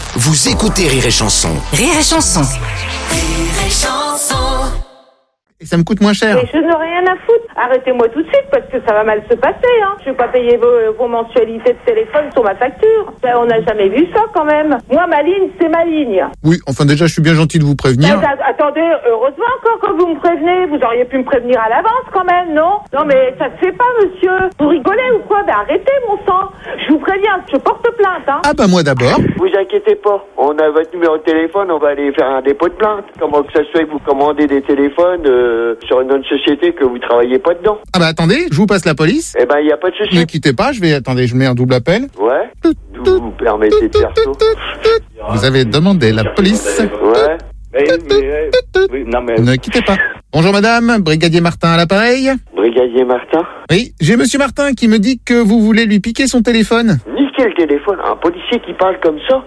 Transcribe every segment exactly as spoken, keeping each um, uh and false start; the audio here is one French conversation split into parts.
Vous écoutez Rire et Chanson. Rire et Chanson. Rire et Chanson. Et ça me coûte moins cher. Mais je n'ai rien à foutre. Arrêtez-moi tout de suite parce que ça va mal se passer. Hein. Je ne vais pas payer vos, vos mensualités de téléphone sur ma facture. Ça, on n'a jamais vu ça quand même. Moi, ma ligne, c'est ma ligne. Oui, enfin déjà, je suis bien gentil de vous prévenir. Mais, attendez, heureusement encore quand vous me prévenez. Vous auriez pu me prévenir à l'avance quand même, non? Non mais ça se fait pas, monsieur. Vous rigolez ou quoi? Ben arrêtez, mon sang. Je vous préviens, je porte plainte. Hein. Ah bah moi d'abord. Vous inquiétez pas, on a votre numéro de téléphone, on va aller faire un dépôt de plainte. Comment que ça se fait que vous commandez des téléphones euh, sur une autre société que vous travaillez pas dedans? Ah bah attendez, je vous passe la police. Eh ben il y a pas de souci. Ne quittez pas, je vais attendez, je mets un double appel. Ouais. Vous vous permettez de faire ça? Vous avez demandé la police. Ouais. Mais, mais, oui, non, mais... Ne quittez pas. Bonjour madame, brigadier Martin à l'appareil. Brigadier Martin? Oui, j'ai monsieur Martin qui me dit que vous voulez lui piquer son téléphone. Niquez le téléphone, un policier qui parle comme ça?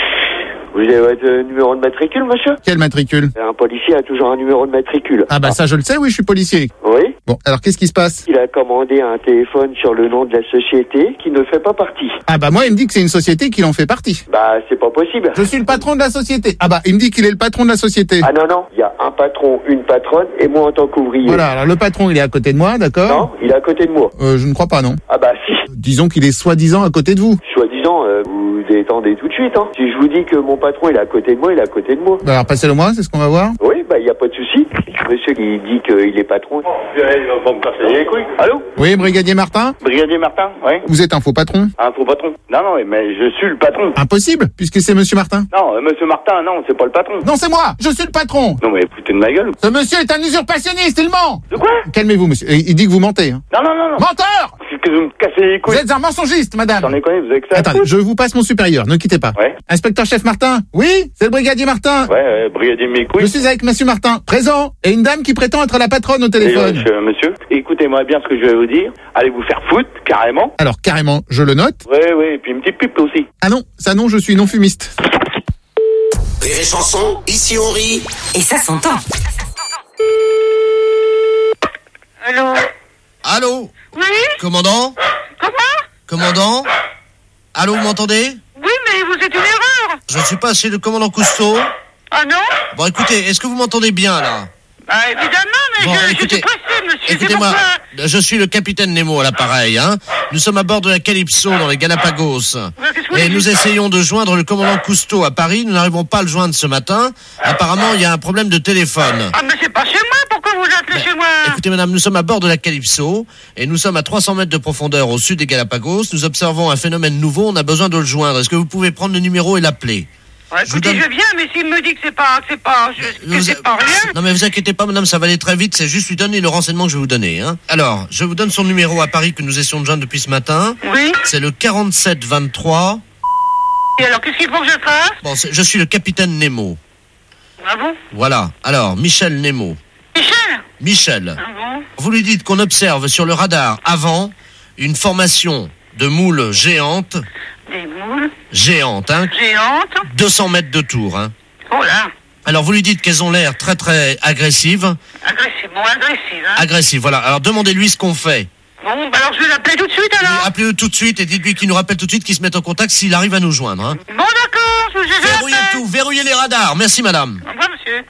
Vous avez votre euh, numéro de matricule, monsieur? Quel matricule? Un policier a toujours un numéro de matricule. Ah bah ça je le sais, oui, je suis policier. Oui? Bon, alors qu'est-ce qui se passe? Il a commandé un téléphone sur le nom de la société qui ne fait pas partie. Ah bah moi il me dit que c'est une société qui en fait partie. Bah c'est pas possible. Je suis le patron de la société. Ah bah il me dit qu'il est le patron de la société. Ah non, non, il y a un patron, une patronne et moi en tant qu'ouvrier. Voilà, alors le patron il est à côté de moi, d'accord? Non, il est à côté de moi. Euh, je ne crois pas, non. Ah bah si. Disons qu'il est soi-disant à côté de vous. Soi-disant, euh, vous détendez tout de suite, hein. Si je vous dis que mon patron il est à côté de moi, il est à côté de moi. Bah alors passez-le moi, c'est ce qu'on va voir. Oui, bah il y a pas de souci. Monsieur il dit qu'il est patron. Il va me casser les couilles. Allô? Oui, brigadier Martin? Brigadier Martin? Oui? Vous êtes un faux patron? Un faux patron? Non, non, mais je suis le patron. Impossible, puisque c'est monsieur Martin. Non, euh, monsieur Martin, non, c'est pas le patron. Non, c'est moi, je suis le patron. Non, mais foutez de ma gueule. Ce monsieur est un usurpationniste, il ment. De quoi? Calmez-vous, monsieur. Et il dit que vous mentez. Hein. Non, non, non, non. Menteur! C'est que vous me cassez les couilles. Vous êtes un mensongiste, madame. J'en ai connu, vous avez que ça. Attendez, je vous passe mon supérieur, ne quittez pas. Ouais. Inspecteur-chef Martin? Oui, c'est le brigadier Martin. Ouais, ouais, brigadier mes couilles. Je suis avec monsieur Martin, présent, et une dame qui prétend être la patronne au Et, téléphone. euh, monsieur, monsieur, écoutez-moi bien ce que je vais vous dire. Allez vous faire foutre, carrément. Alors, carrément, je le note. Ouais, ouais, et puis une petite pub aussi. Ah non, ça non, je suis non-fumiste. Rire et Chanson, ici on rit. Et ça s'entend. Allô? Allô? Oui? Commandant? Comment? Commandant? Allô, vous m'entendez? Oui, mais vous êtes une erreur. Je ne suis pas chez le commandant Cousteau. Ah non? Bon, écoutez, est-ce que vous m'entendez bien, là? Bah évidemment, mais Bon, je, écoutez, je suis pressé, monsieur. C'est Écoutez-moi, pourquoi... je suis le capitaine Nemo à l'appareil, hein. Nous sommes à bord de la Calypso dans les Galapagos. qu'est-ce que vous Et dites? nous essayons de joindre le commandant Cousteau à Paris. Nous n'arrivons pas à le joindre ce matin. Apparemment, il y a un problème de téléphone. Ah, mais c'est pas chez moi, pourquoi vous appelez chez moi? Écoutez, madame, nous sommes à bord de la Calypso et nous sommes à trois cents mètres de profondeur au sud des Galapagos. Nous observons un phénomène nouveau. On a besoin de le joindre. Est-ce que vous pouvez prendre le numéro et l'appeler? Ouais, je vous écoutez, donne- je viens, mais s'il me dit que c'est pas, c'est pas, je, que Vous- c'est pas rien. Non mais vous inquiétez pas madame, ça va aller très vite, c'est juste lui donner le renseignement que je vais vous donner. Hein. Alors, je vous donne son numéro à Paris que nous essayons de joindre depuis ce matin. Oui? C'est le quarante-sept vingt-trois. Et alors, qu'est-ce qu'il faut que je fasse? Bon, c'est- je suis le capitaine Nemo. Ah bon? Voilà. Alors, Michel Nemo. Michel? Michel, Ah bon? vous lui dites qu'on observe sur le radar avant une formation de moules géantes. Des moules Géantes, hein. géantes? deux cents mètres de tour, hein. Oh là! Alors, vous lui dites qu'elles ont l'air très très agressives. Agressive, bon, agressive, hein? Agressives, voilà. Alors, demandez-lui ce qu'on fait. Bon, bah alors je vais l'appeler tout de suite, alors. Appelez-le tout de suite et dites-lui qu'il nous rappelle tout de suite qu'il se mette en contact s'il arrive à nous joindre. Hein. Bon, d'accord, je, je Verrouillez l'appelle. tout, verrouillez les radars. Merci madame. Au revoir, monsieur.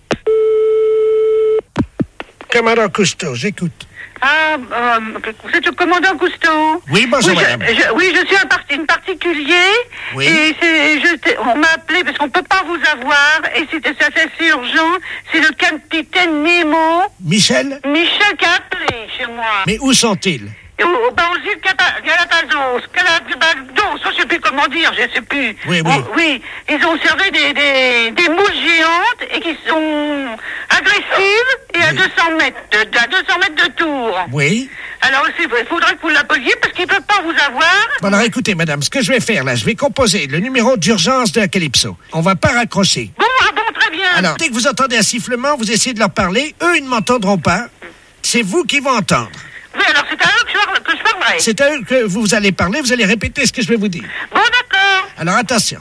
Commandant Cousteau, j'écoute. Ah, euh, vous êtes le commandant Cousteau? Oui, bonjour, oui, madame. Je, je, oui, je suis un, parti, une particulier. Oui. Et c'est, je, t'ai- on m'a appelé parce qu'on peut pas vous avoir. Et c'était ça, c'est assez urgent. C'est le capitaine Nemo. Michel? Michel qui a appelé chez moi. Mais où sont-ils? Et au, au, bah, aux îles Cata- Galapagos. Galapagos, je sais plus comment dire, je sais plus. Oui, oui. Oh, oui, ils ont observé des, des, des moules géantes et qui sont agressives et à Oui. deux cents mètres, de, à deux cents mètres de tour. Oui. Alors, il faudrait que vous l'appeliez parce qu'ils ne peuvent pas vous avoir. Bon, alors écoutez, madame, ce que je vais faire, là, je vais composer le numéro d'urgence de la Calypso. On va pas raccrocher. Bon, ah bon, très bien. Alors, dès que vous entendez un sifflement, vous essayez de leur parler. Eux, ils ne m'entendront pas. C'est vous qui vont entendre. Oui, alors c'est à eux que je, que je parlerai. C'est à eux que vous allez parler, vous allez répéter ce que je vais vous dire. Bon, d'accord. Alors, attention.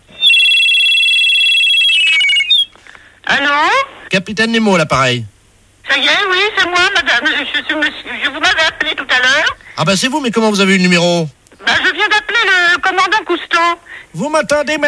Allô? Capitaine Nemo à l'appareil. Ça y est, oui, c'est moi, madame. Je, je, je, je, je vous m'avais appelé tout à l'heure. Ah bah c'est vous, mais comment vous avez eu le numéro? Ben, je viens d'appeler le commandant Cousteau. Vous m'entendez,